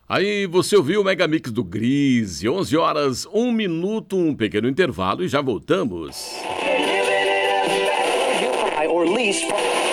Aí você ouviu o Megamix do Grise, 11 horas, 1 minuto, um pequeno intervalo e já voltamos. Or lease.